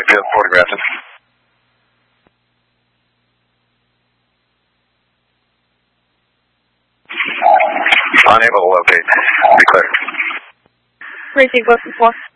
photographed it. Unable to locate. Be clear. Racing, what's the